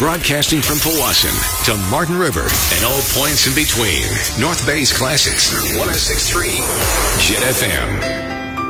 Broadcasting from Powassan to Martin River and all points in between. North Bay's Classics, 106.3 Jet FM.